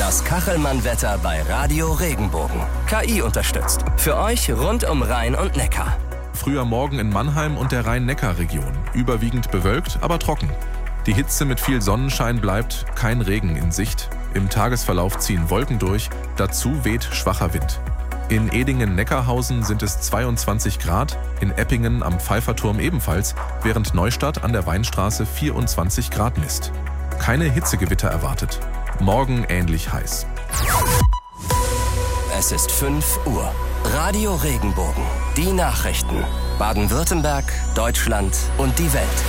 Das Kachelmann-Wetter bei Radio Regenbogen. KI unterstützt. Für euch rund um Rhein und Neckar. Früher Morgen in Mannheim und der Rhein-Neckar-Region. Überwiegend bewölkt, aber trocken. Die Hitze mit viel Sonnenschein bleibt, kein Regen in Sicht. Im Tagesverlauf ziehen Wolken durch, dazu weht schwacher Wind. In Edingen-Neckarhausen sind es 22 Grad, in Eppingen am Pfeifferturm ebenfalls, während Neustadt an der Weinstraße 24 Grad misst. Keine Hitzegewitter erwartet. Morgen ähnlich heiß. Es ist 5 Uhr. Radio Regenbogen. Die Nachrichten. Baden-Württemberg, Deutschland und die Welt.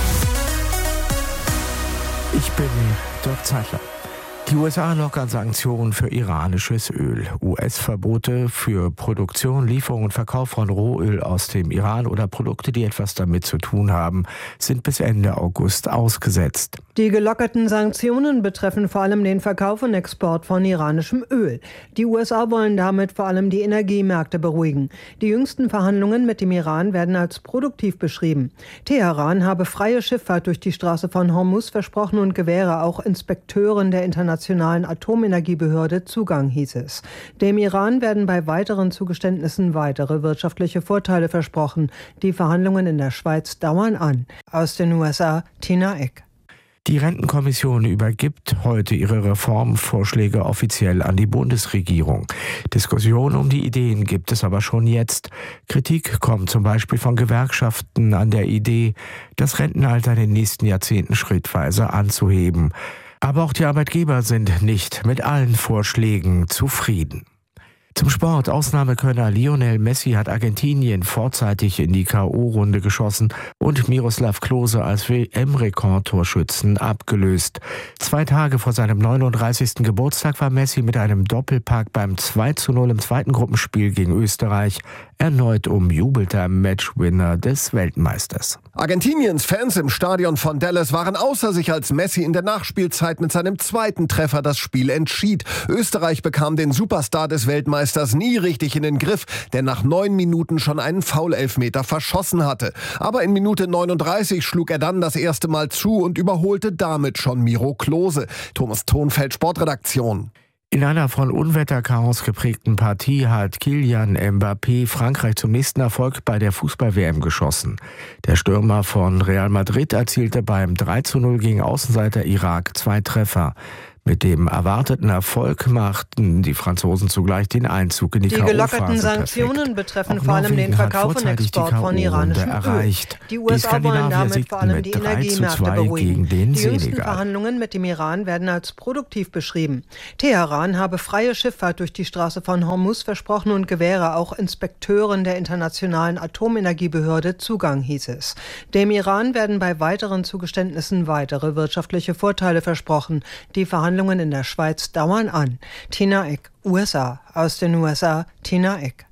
Ich bin Dirk Zeitler. Die USA lockern Sanktionen für iranisches Öl. US-Verbote für Produktion, Lieferung und Verkauf von Rohöl aus dem Iran oder Produkte, die etwas damit zu tun haben, sind bis Ende August ausgesetzt. Die gelockerten Sanktionen betreffen vor allem den Verkauf und Export von iranischem Öl. Die USA wollen damit vor allem die Energiemärkte beruhigen. Die jüngsten Verhandlungen mit dem Iran werden als produktiv beschrieben. Teheran habe freie Schifffahrt durch die Straße von Hormuz versprochen und gewähre auch Inspekteuren der Internationalen Atomenergiebehörde Zugang, hieß es. Dem Iran werden bei weiteren Zugeständnissen weitere wirtschaftliche Vorteile versprochen. Die Verhandlungen in der Schweiz dauern an. Aus den USA, Tina Eck. Die Rentenkommission übergibt heute ihre Reformvorschläge offiziell an die Bundesregierung. Diskussionen um die Ideen gibt es aber schon jetzt. Kritik kommt zum Beispiel von Gewerkschaften an der Idee, das Rentenalter in den nächsten Jahrzehnten schrittweise anzuheben. Aber auch die Arbeitgeber sind nicht mit allen Vorschlägen zufrieden. Zum Sport. Ausnahmekönner Lionel Messi hat Argentinien vorzeitig in die K.O.-Runde geschossen und Miroslav Klose als WM-Rekordtorschützen abgelöst. 2 Tage vor seinem 39. Geburtstag war Messi mit einem Doppelpack beim 2:0 im zweiten Gruppenspiel gegen Österreich erneut umjubelter Matchwinner des Weltmeisters. Argentiniens Fans im Stadion von Dallas waren außer sich, als Messi in der Nachspielzeit mit seinem zweiten Treffer das Spiel entschied. Österreich bekam den Superstar des Weltmeisters nie richtig in den Griff, der nach 9 Minuten schon einen Foul-Elfmeter verschossen hatte. Aber in Minute 39 schlug er dann das erste Mal zu und überholte damit schon Miro Klose. Thomas Thonfeld, Sportredaktion. In einer von Unwetterchaos geprägten Partie hat Kylian Mbappé Frankreich zum nächsten Erfolg bei der Fußball-WM geschossen. Der Stürmer von Real Madrid erzielte beim 3:0 gegen Außenseiter Irak 2 Treffer. Mit dem erwarteten Erfolg machten die Franzosen zugleich den Einzug in die K.O.-Phase. Die gelockerten Sanktionen betreffen vor allem den Verkauf und Export von iranischem Öl. Die USA wollen damit vor allem die Energiemärkte beruhigen. Die jüngsten Verhandlungen mit dem Iran werden als produktiv beschrieben. Teheran habe freie Schifffahrt durch die Straße von Hormuz versprochen und gewähre auch Inspekteuren der Internationalen Atomenergiebehörde Zugang, hieß es. Dem Iran werden bei weiteren Zugeständnissen weitere wirtschaftliche Vorteile versprochen. Die Verhandlungen in der Schweiz dauern an. Tina Eck, USA. Aus den USA, Tina Eck.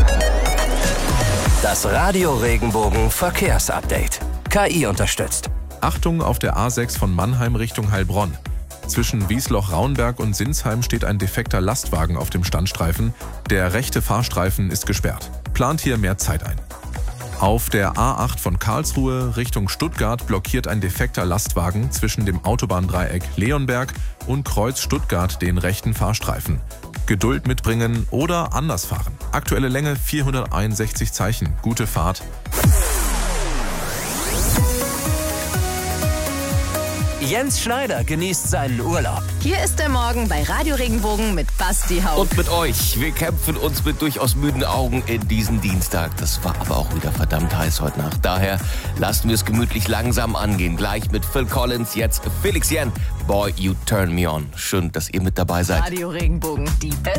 Das Radio Regenbogen Verkehrsupdate. KI unterstützt. Achtung auf der A6 von Mannheim Richtung Heilbronn. Zwischen Wiesloch-Raunberg und Sinsheim steht ein defekter Lastwagen auf dem Standstreifen. Der rechte Fahrstreifen ist gesperrt. Plant hier mehr Zeit ein. Auf der A8 von Karlsruhe Richtung Stuttgart blockiert ein defekter Lastwagen zwischen dem Autobahndreieck Leonberg und Kreuz Stuttgart den rechten Fahrstreifen. Geduld mitbringen oder anders fahren. Aktuelle Länge 461 Zeichen. Gute Fahrt. Jens Schneider genießt seinen Urlaub. Hier ist der Morgen bei Radio Regenbogen mit Basti Haug. Und mit euch. Wir kämpfen uns mit durchaus müden Augen in diesen Dienstag. Das war aber auch wieder verdammt heiß heute Nacht. Daher lassen wir es gemütlich langsam angehen. Gleich mit Phil Collins, jetzt Felix Jen. Boy, you turn me on. Schön, dass ihr mit dabei seid. Radio Regenbogen, die